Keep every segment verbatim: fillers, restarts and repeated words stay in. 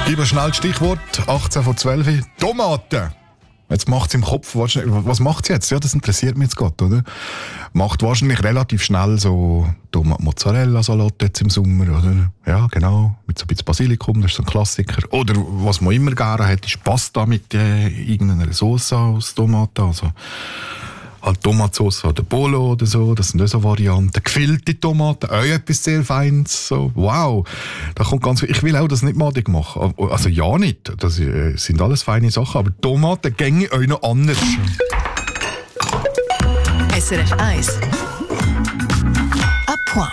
Gib ein schnell Stichwort, achtzehn vor zwölf, Tomaten. Jetzt macht es im Kopf wahrscheinlich, was macht sie jetzt? Ja, das interessiert mich jetzt gerade, oder? Macht wahrscheinlich relativ schnell so Tomat-Mozzarella-Salat jetzt im Sommer, oder? Ja, genau, mit so ein bisschen Basilikum, das ist so ein Klassiker. Oder was man immer gerne hat, ist Pasta mit äh, irgendeiner Sauce aus Tomaten, also halt Tomatsauce oder Bolo oder so, das sind auch so Varianten. Gefüllte Tomaten, auch etwas sehr Feines, so, wow. Da kommt ganz viel. Ich will auch das nicht madig machen, also ja nicht, das sind alles feine Sachen, aber Tomaten gänge auch noch anders. S R F eins. À point.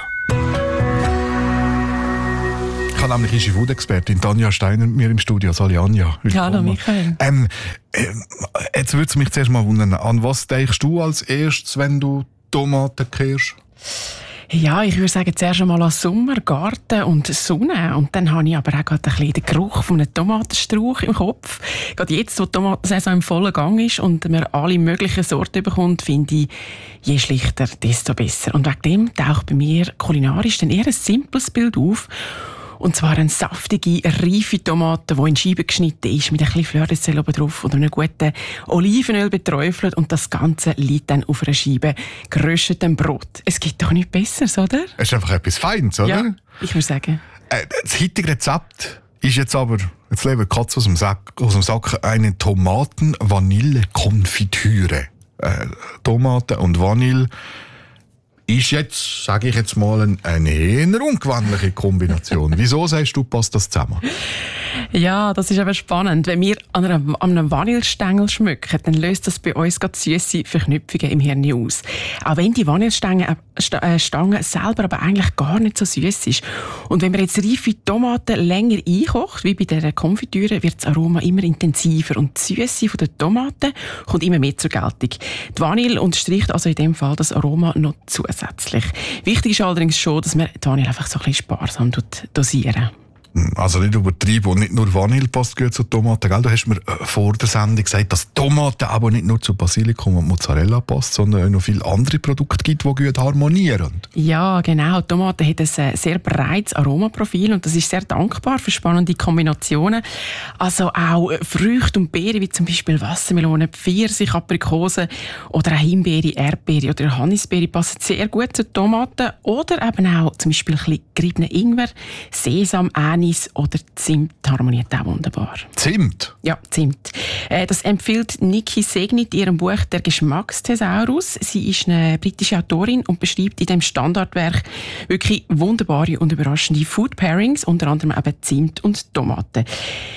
Ich habe nämlich unsere Food-Expertin Tanja Steiner mit mir im Studio. Sali Anja. Hallo Michael. Ähm, äh, jetzt würde es mich zuerst mal wundern, an was denkst du als erstes, wenn du Tomaten kehrst? Ja, ich würde sagen, zuerst einmal an Sommer, Garten und Sonne. Und dann habe ich aber auch gerade ein bisschen den Geruch von einem Tomatenstrauch im Kopf. Gerade jetzt, wo die Tomatensaison im vollen Gang ist und man alle möglichen Sorten bekommt, finde ich, je schlichter, desto besser. Und wegen dem taucht bei mir kulinarisch dann eher ein simples Bild auf. Und zwar eine saftige, reife Tomate, die in Scheiben geschnitten ist, mit ein bisschen Fleur de sel oben drauf oder einem guten Olivenöl beträufelt. Und das Ganze liegt dann auf einer Scheibe geröstetem Brot. Es gibt doch nichts Besseres, oder? Es ist einfach etwas Feines, oder? Ja, ich würde sagen. Äh, das heutige Rezept ist jetzt aber, jetzt leben Katze aus dem Sack, aus dem Sack eine Tomaten-Vanille-Konfitüre. Äh, Tomaten und Vanille ist jetzt, sage ich jetzt mal, eine, eine eher ungewöhnliche Kombination. Wieso sagst du, passt das zusammen? Ja, das ist aber spannend. Wenn wir an einem, an einem Vanillestängel schmücken, dann löst das bei uns gerade süsse Verknüpfungen im Hirn aus. Auch wenn die Vanillestange äh, Stange selber aber eigentlich gar nicht so süß ist. Und wenn man jetzt reife Tomaten länger einkocht, wie bei dieser Konfitüre, wird das Aroma immer intensiver und die Süße von den Tomaten kommt immer mehr zur Geltung. Die Vanille unterstreicht also in dem Fall das Aroma noch zusätzlich. Wichtig ist allerdings schon, dass man die Vanille einfach so ein bisschen sparsam dosieren. Also nicht übertrieben und nicht nur Vanille passt gut zu Tomaten, gell? Du hast mir vor der Sendung gesagt, dass Tomaten aber nicht nur zu Basilikum und Mozzarella passt, sondern auch noch viele andere Produkte gibt, die gut harmonieren. Ja, genau. Tomaten haben ein sehr breites Aromaprofil und das ist sehr dankbar für spannende Kombinationen. Also auch Früchte und Beeren, wie zum Beispiel Wassermelone, Pfirsich, Aprikose oder auch Himbeere, Erdbeere oder Hannisbeere passen sehr gut zu Tomaten. Oder eben auch zum Beispiel ein bisschen geriebenen Ingwer, Sesam, Anis oder Zimt harmoniert auch wunderbar. Zimt? Ja, Zimt. Äh, das empfiehlt Niki Segnit in ihrem Buch «Der Geschmacksthesaurus». Sie ist eine britische Autorin und beschreibt in dem Standardwerk wirklich wunderbare und überraschende Food Pairings, unter anderem eben Zimt und Tomaten.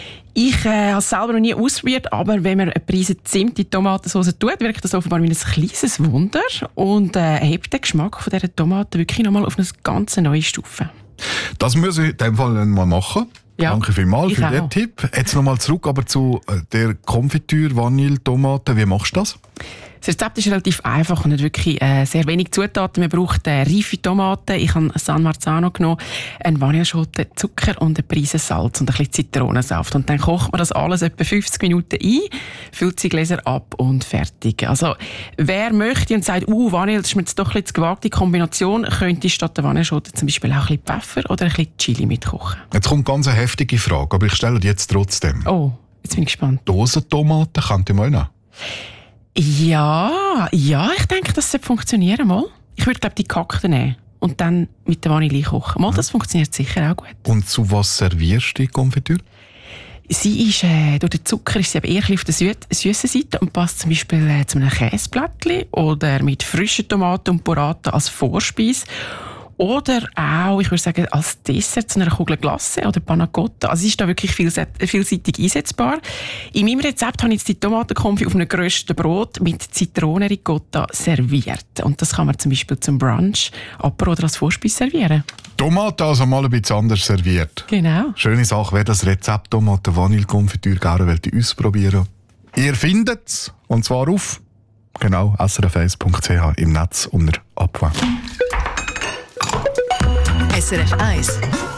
Ich äh, habe es selber noch nie ausprobiert, aber wenn man eine Prise Zimt in die Tomatensauce tut, wirkt das offenbar wie ein kleines Wunder und äh, hebt den Geschmack von dieser Tomaten wirklich nochmal auf eine ganz neue Stufe. Das muss ich in dem Fall mal machen. Ja, danke vielmals für auch. den Tipp. Jetzt nochmal zurück aber zu der Konfitüre, Vanille, Tomaten. Wie machst du das? Das Rezept ist relativ einfach und hat wirklich äh, sehr wenig Zutaten. Man braucht äh, reife Tomaten, ich habe San Marzano genommen, eine Vanilleschote, Zucker und eine Prise Salz und ein bisschen Zitronensaft. Und dann kocht man das alles etwa fünfzig Minuten ein, füllt die Gläser ab und fertig. Also wer möchte und sagt, uh, Vanille, das ist mir jetzt doch ein bisschen zu gewagte Kombination, könnte statt der Vanilleschote zum Beispiel auch ein bisschen Pfeffer oder ein bisschen Chili mitkochen. Jetzt kommt ganz eine heftige Frage, aber ich stelle die jetzt trotzdem. Oh, jetzt bin ich gespannt. Dosentomaten könnte ich mal noch. Ja, ja, ich denke, das sollte funktionieren mal. Ich würde, glaube die Gehackten nehmen und dann mit der Vanille kochen. Mal, das funktioniert sicher auch gut. Und zu was servierst du die Konfitüre? Sie ist, äh, durch den Zucker ist sie aber eher auf der sü- süßen Seite und passt zum Beispiel äh, zu einem Käseblättchen oder mit frischen Tomaten und Burrata als Vorspeise. Oder auch, ich würde sagen, als Dessert zu einer Kugel Glace oder Panna Cotta. Also sie ist da wirklich vielseitig einsetzbar. In meinem Rezept habe ich jetzt die Tomatenkonfi auf einem gerösteten Brot mit Zitronenricotta serviert. Und das kann man zum Beispiel zum Brunch, Apero oder als Vorspeise servieren. Tomaten also mal ein bisschen anders serviert. Genau. Schöne Sache, wer das Rezept Tomaten-Vanille-Konfitüre gerne wollt, ausprobieren. Ihr findet es, und zwar auf, genau, s r f eins punkt c h im Netz unter Abwand. S R F eins